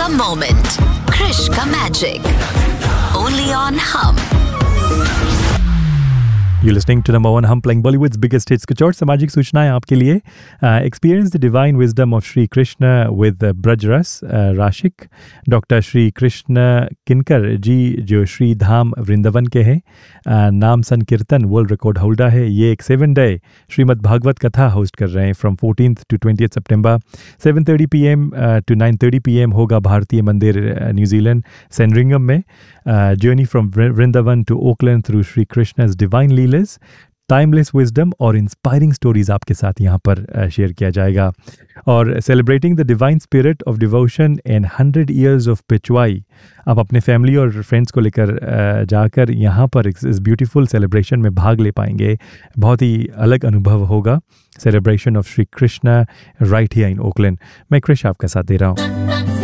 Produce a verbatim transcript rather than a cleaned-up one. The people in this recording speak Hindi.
का मोमेंट, क्रिश का मैजिक, ओनली ऑन हम। You're listening to number one hum playing Bollywood's biggest hits. कुछ और सामाजिक सूचनाएं आपके लिए. Experience the divine wisdom of Shri Krishna with Braj Ras Rashik. Doctor Shri Krishna किनकर जी जो श्री धाम वृंदावन के हैं, नाम संकीर्तन वर्ल्ड रिकॉर्ड होल्डर है. ये एक सेवन डे श्रीमद् भागवत कथा होस्ट कर रहे हैं from fourteenth to twentieth September. Seven thirty P M to nine thirty P M होगा भारतीय मंदिर न्यूजीलैंड सेंडरिंगम में. Journey from Vrindavan to Oakland through Shri Krishna's divine leelas, timeless wisdom और इंस्पायरिंग स्टोरीज आपके साथ यहाँ पर शेयर किया जाएगा. और celebrating the divine spirit of devotion and hundred years of Pichwai, आप अपने फैमिली और फ्रेंड्स को लेकर जाकर यहाँ पर इस ब्यूटीफुल सेलिब्रेशन में भाग ले पाएंगे. बहुत ही अलग अनुभव होगा. Celebration of Shri Krishna right here in Oakland. मैं क्रिश आपका साथ दे रहा हूँ.